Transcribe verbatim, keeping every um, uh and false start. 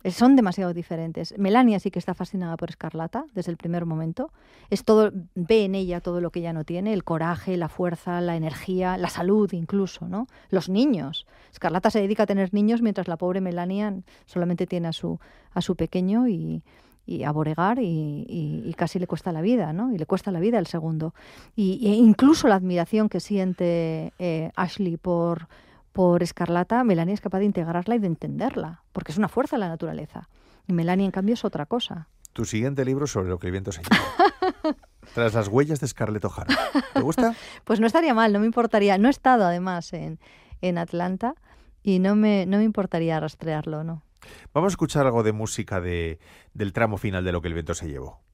son demasiado diferentes. Melania sí que está fascinada por Escarlata desde el primer momento. Es todo, ve en ella todo lo que ella no tiene, el coraje, la fuerza, la energía, la salud incluso, ¿no? Los niños. Escarlata se dedica a tener niños mientras la pobre Melania solamente tiene a su, a su pequeño y... y a boregar y, y, y casi le cuesta la vida, ¿no? Y le cuesta la vida el segundo. Y, e incluso la admiración que siente eh, Ashley por, por Escarlata, Melania es capaz de integrarla y de entenderla, porque es una fuerza de la naturaleza. Y Melania, en cambio, es otra cosa. Tu siguiente libro sobre lo que el viento se lleva. Tras las huellas de Scarlett O'Hara. ¿Te gusta? Pues no estaría mal, no me importaría. No he estado, además, en, en Atlanta y no me, no me importaría rastrearlo, ¿no? Vamos a escuchar algo de música de, del tramo final de Lo que el viento se llevó.